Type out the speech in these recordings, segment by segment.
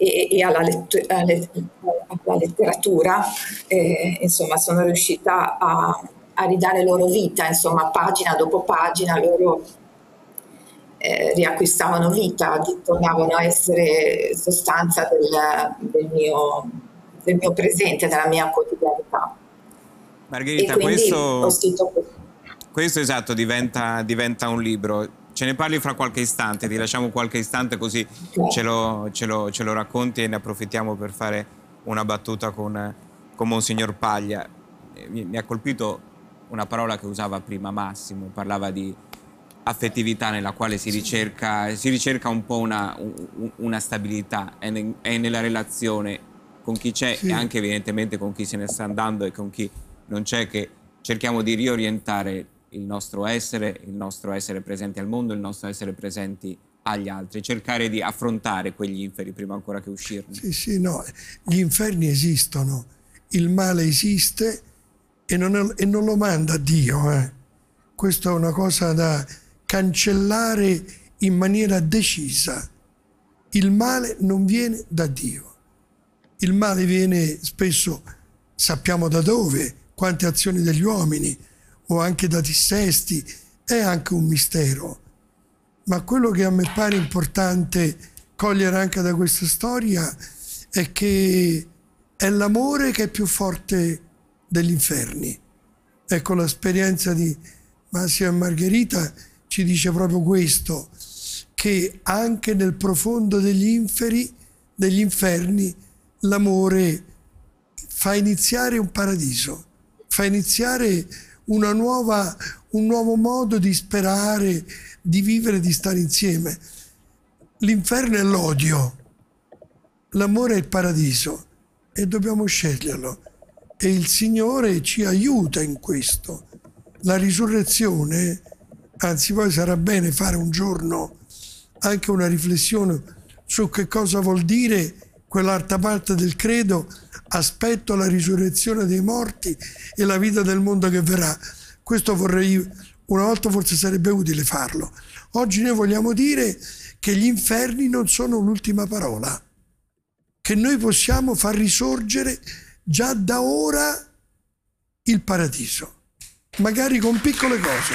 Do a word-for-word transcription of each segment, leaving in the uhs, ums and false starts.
e, e alla, lettu- alla, alla letteratura, eh, insomma sono riuscita a, a ridare loro vita, insomma pagina dopo pagina loro eh, riacquistavano vita, tornavano a essere sostanza del, del, mio, del mio presente, della mia quotidianità. E Margherita, quindi ho questo, scritto questo. questo esatto diventa, diventa un libro. Ce ne parli fra qualche istante, ti lasciamo qualche istante così Okay. ce lo, ce lo, ce lo racconti e ne approfittiamo per fare una battuta con, con Monsignor Paglia. Mi, mi ha colpito una parola che usava prima Massimo, parlava di affettività nella quale si ricerca, si ricerca un po' una, una stabilità, è, ne, è nella relazione con chi c'è Sì. e anche evidentemente con chi se ne sta andando e con chi non c'è, che cerchiamo di riorientare il nostro essere, il nostro essere presenti al mondo, il nostro essere presenti agli altri, cercare di affrontare quegli inferi prima ancora che uscirne. Sì, sì, no, gli inferni esistono, il male esiste e non, e non lo manda Dio. Eh. Questa è una cosa da cancellare in maniera decisa. Il male non viene da Dio. Il male viene spesso, sappiamo da dove, quante azioni degli uomini, o anche da dissesti, è anche un mistero. Ma quello che a me pare importante cogliere anche da questa storia è che è l'amore che è più forte degli inferni. Ecco, l'esperienza di Massimo e Margherita ci dice proprio questo, che anche nel profondo degli inferi, degli inferni, l'amore fa iniziare un paradiso, fa iniziare una nuova, un nuovo modo di sperare, di vivere, di stare insieme. L'inferno è l'odio, l'amore è il paradiso e dobbiamo sceglierlo. E il Signore ci aiuta in questo. La risurrezione, anzi poi sarà bene fare un giorno anche una riflessione su che cosa vuol dire quell'altra parte del credo: aspetto la risurrezione dei morti e la vita del mondo che verrà. Questo vorrei, una volta forse sarebbe utile farlo. Oggi noi vogliamo dire che gli inferni non sono l'ultima parola, che noi possiamo far risorgere già da ora il paradiso, magari con piccole cose.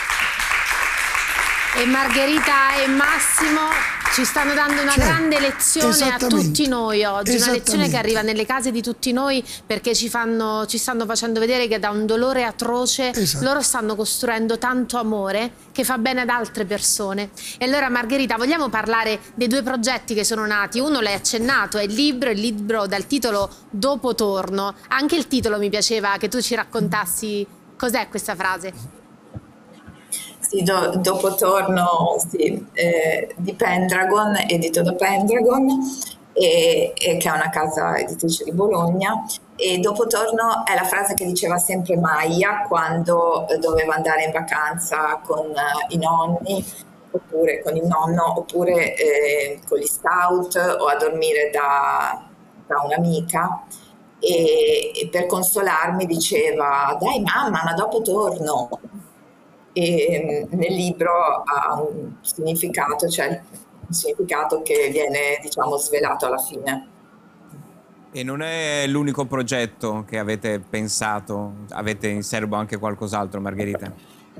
E Margherita e Massimo ci stanno dando una Cioè, grande lezione a tutti noi oggi, una lezione che arriva nelle case di tutti noi, perché ci, fanno, ci stanno facendo vedere che da un dolore atroce esatto. loro stanno costruendo tanto amore che fa bene ad altre persone. E allora Margherita, vogliamo parlare dei due progetti che sono nati? Uno l'hai accennato, è il libro, il libro dal titolo Dopo torno. Anche il titolo mi piaceva che tu ci raccontassi cos'è questa frase. Sì, do, dopo torno sì, eh, di Pendragon, edito da Pendragon, e, e che è una casa editrice di Bologna. E dopo torno è la frase che diceva sempre Maya quando doveva andare in vacanza con uh, i nonni, oppure con il nonno, oppure eh, con gli scout o a dormire da, da un'amica. E, e per consolarmi diceva: dai mamma, ma dopo torno. E nel libro ha un significato, cioè un significato che viene, diciamo, svelato alla fine. E non è l'unico progetto che avete pensato, avete in serbo anche qualcos'altro, Margherita?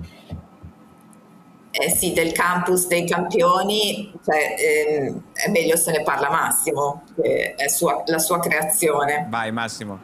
Eh sì, del campus dei campioni, cioè, ehm, è meglio se ne parla Massimo, che è sua, la sua creazione. Vai Massimo.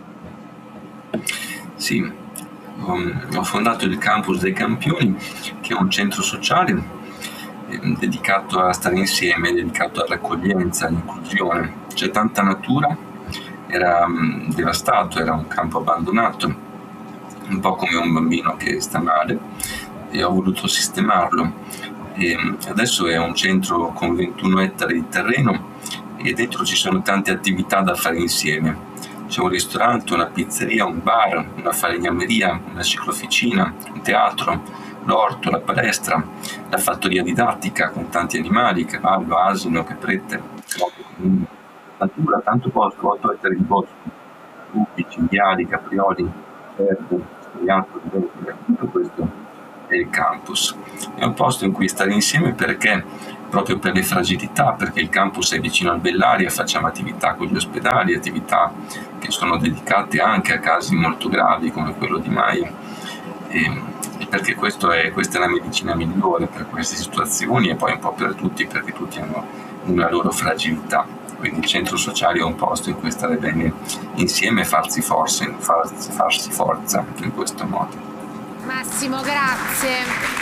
Sì. Um, ho fondato il Campus dei Campioni, che è un centro sociale eh, dedicato a stare insieme, dedicato all'accoglienza, all'inclusione. C'è tanta natura, era um, devastato, era un campo abbandonato, un po' come un bambino che sta male, e ho voluto sistemarlo. E adesso è un centro con ventuno ettari di terreno e dentro ci sono tante attività da fare insieme. C'è un ristorante, una pizzeria, un bar, una falegnameria, una cicloficina, un teatro, l'orto, la palestra, la fattoria didattica con tanti animali, cavallo, asino, caprette, natura, tanto bosco, otto ettari di bosco, lupi, cinghiali, caprioli, verde, scoiattoli, tutto questo è il campus. È un posto in cui stare insieme perché proprio per le fragilità, perché il campus è vicino al Bellaria, facciamo attività con gli ospedali, attività che sono dedicate anche a casi molto gravi come quello di Maya, e, perché questo è, questa è la medicina migliore per queste situazioni e poi un po' per tutti, perché tutti hanno una loro fragilità. Quindi il centro sociale è un posto in cui stare bene insieme e farsi forza, farsi, farsi forza in questo modo. Massimo, grazie.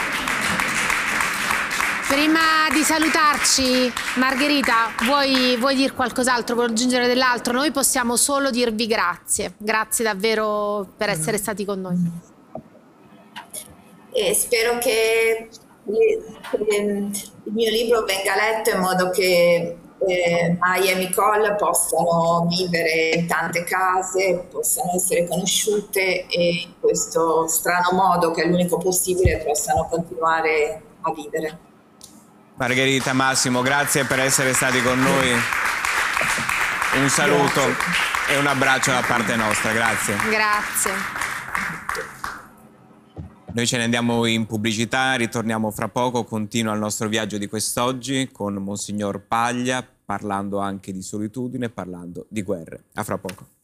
Prima di salutarci, Margherita, vuoi, vuoi dire qualcos'altro, vuoi aggiungere dell'altro? Noi possiamo solo dirvi grazie. Grazie davvero per essere stati con noi. E spero che il mio libro venga letto in modo che eh, Maya e Nicole possano vivere in tante case, possano essere conosciute e in questo strano modo, che è l'unico possibile, possano continuare a vivere. Margherita, Massimo, grazie per essere stati con noi. Un saluto grazie. E un abbraccio da parte nostra, grazie. Grazie. Noi ce ne andiamo in pubblicità, ritorniamo fra poco, continua il nostro viaggio di quest'oggi con Monsignor Paglia, parlando anche di solitudine, parlando di guerre. A fra poco.